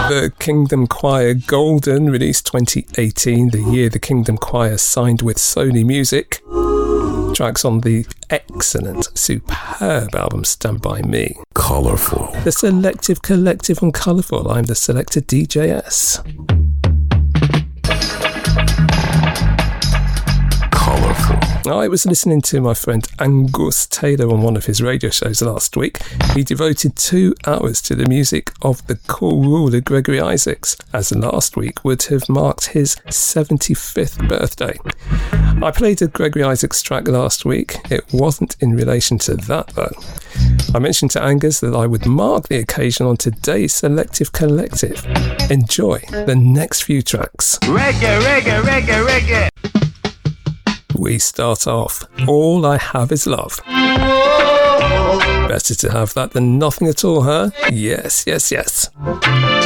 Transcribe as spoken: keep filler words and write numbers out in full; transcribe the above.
The Kingdom Choir Golden, released twenty eighteen, the year the Kingdom Choir signed with Sony Music. Tracks on the excellent, superb album Stand By Me. Colourful. The Selective Collective on Colourful. I'm the Selector D J S. I was listening to my friend Angus Taylor on one of his radio shows last week. He devoted two hours to the music of the cool ruler Gregory Isaacs, as last week would have marked his seventy-fifth birthday. I played a Gregory Isaacs track last week. It wasn't in relation to that though. I mentioned to Angus that I would mark the occasion on today's Selective Collective. Enjoy the next few tracks. Reggae, reggae, reggae, reggae. We start off, All I Have Is Love. Better to have that than nothing at all, huh? Yes, yes, yes.